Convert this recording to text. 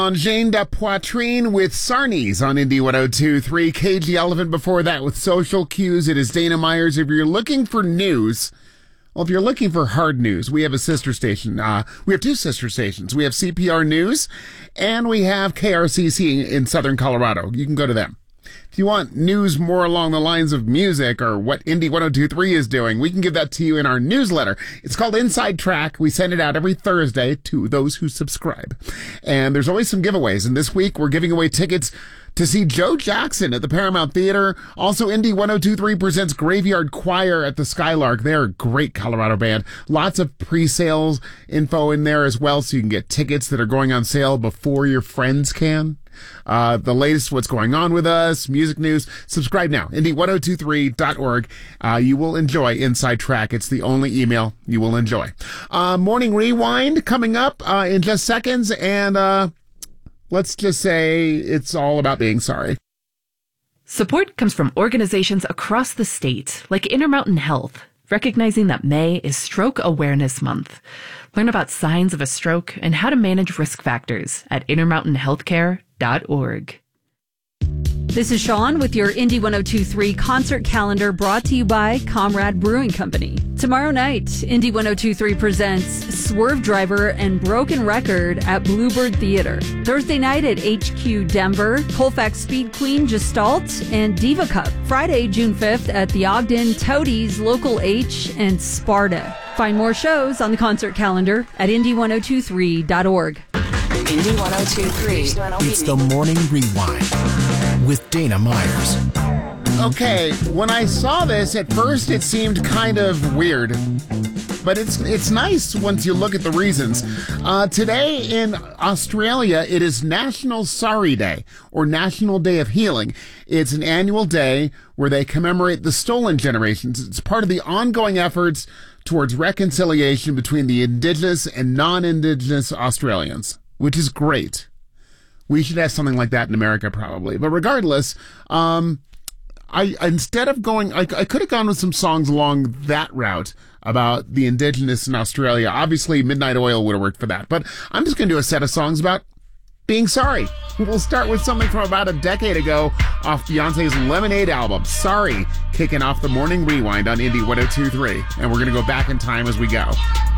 On Jane de Poitrine with Sarnies on Indie 102.3. KG Elephant before that with Social Cues. It is Dana Myers. If you're looking for news, well, if you're looking for hard news, we have a sister station. We have two sister stations. We have CPR News and we have KRCC in Southern Colorado. You can go to them. If you want news more along the lines of music or what Indie 102.3 is doing, we can give that to you in our newsletter. It's called Inside Track. We send it out every Thursday to those who subscribe. And there's always some giveaways. And this week we're giving away tickets to see Joe Jackson at the Paramount Theater. Also, Indie 102.3 presents Graveyard Choir at the Skylark. They're a great Colorado band. Lots of pre-sales info in there as well, so you can get tickets that are going on sale before your friends can. The latest what's going on with us, music news. Subscribe now, indie1023.org. You will enjoy Inside Track. It's the only email you will enjoy. Morning Rewind coming up in just seconds, and let's just say it's all about being sorry. Support comes from organizations across the state, like Intermountain Health, recognizing that May is Stroke Awareness Month. Learn about signs of a stroke and how to manage risk factors at intermountainhealthcare.org. This is Sean with your Indie 102.3 concert calendar brought to you by Comrade Brewing Company. Tomorrow night, Indie 102.3 presents Swerve Driver and Broken Record at Bluebird Theater. Thursday night at HQ Denver, Colfax Speed Queen Gestalt and Diva Cup. Friday, June 5th at the Ogden Toadies, Local H, and Sparta. Find more shows on the concert calendar at indie1023.org. Indie 102.3. It's the Morning Rewind with Dana Myers. Okay, when I saw this, at first it seemed kind of weird, but it's nice once you look at the reasons. Today in Australia, it is National Sorry Day, or National Day of Healing. It's an annual day where they commemorate the stolen generations. It's part of the ongoing efforts towards reconciliation between the Indigenous and non-Indigenous Australians, which is great. We should have something like that in America, probably. But regardless, instead of going, I could have gone with some songs along that route about the Indigenous in Australia. Obviously, Midnight Oil would have worked for that. But I'm just going to do a set of songs about being sorry. We'll start with something from about a decade ago off Beyonce's Lemonade album, Sorry, kicking off the Morning Rewind on Indie 102.3. And we're going to go back in time as we go.